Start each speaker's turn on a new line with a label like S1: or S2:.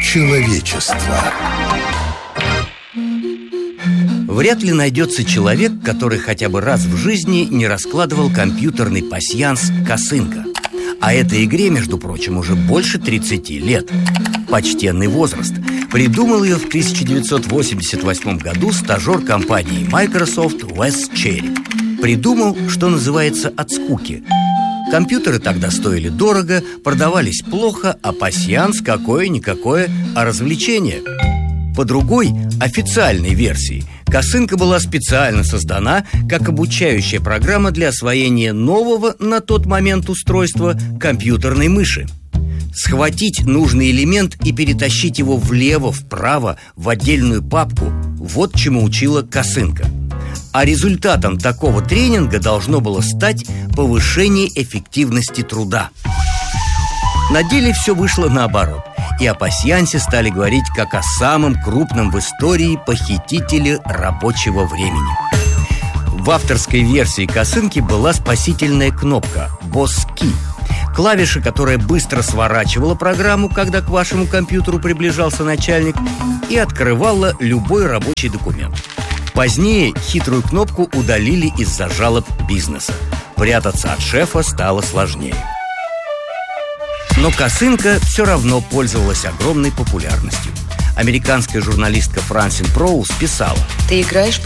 S1: человечества.
S2: Вряд ли найдется человек, который хотя бы раз в жизни не раскладывал компьютерный пасьянс «Косынка». А этой игре, между прочим, уже больше 30 лет. Почтенный возраст. Придумал ее в 1988 году стажер компании Microsoft Уэс Черри. Придумал, что называется, от скуки. Компьютеры тогда стоили дорого, продавались плохо, а пасьянс какое-никакое, а развлечение. По другой, официальной версии, «Косынка» была специально создана как обучающая программа для освоения нового на тот момент устройства компьютерной мыши. Схватить нужный элемент и перетащить его влево-вправо в отдельную папку – вот чему учила «Косынка». А результатом такого тренинга должно было стать повышение эффективности труда. На деле все вышло наоборот. И о пасьянсе стали говорить как о самом крупном в истории похитителе рабочего времени. В авторской версии «Косынки» была спасительная кнопка «Boss Key», клавиша, которая быстро сворачивала программу, когда к вашему компьютеру приближался начальник, и открывала любой рабочий документ. Позднее хитрую кнопку удалили из-за жалоб бизнеса. Прятаться от шефа стало сложнее. Но «Косынка» все равно пользовалась огромной популярностью. Американская журналистка Франсин Проуз писала:
S3: «Ты играешь